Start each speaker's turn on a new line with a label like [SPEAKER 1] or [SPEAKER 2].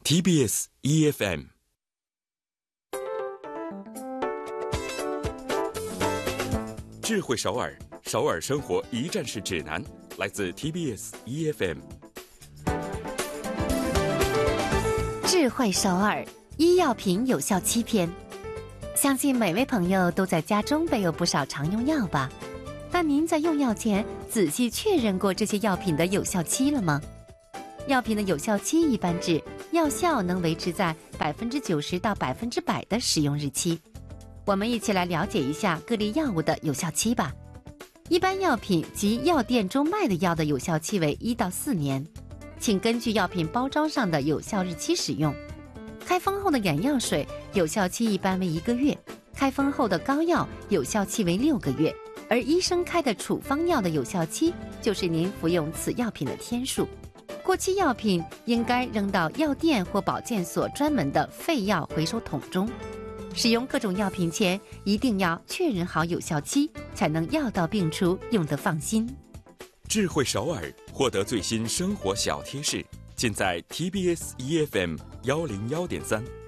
[SPEAKER 1] TBS EFM。智慧首尔，首尔生活一站式指南，来自 TBS EFM。
[SPEAKER 2] 智慧首尔，医药品有效期篇。相信每位朋友都在家中备有不少常用药吧？但您在用药前仔细确认过这些药品的有效期了吗？药品的有效期一般指药效能维持在90%到100%的使用日期。我们一起来了解一下各类药物的有效期吧。一般药品及药店中卖的药的有效期为1到4年，请根据药品包装上的有效日期使用。开封后的眼药水有效期一般为1个月，开封后的膏药有效期为6个月，而医生开的处方药的有效期就是您服用此药品的天数。过期药品应该扔到药店或保健所专门的废药回收桶中。使用各种药品前一定要确认好有效期，才能药到病除，用得放心。
[SPEAKER 1] 智慧首尔，获得最新生活小贴士，尽在 TBS EFM 101.3。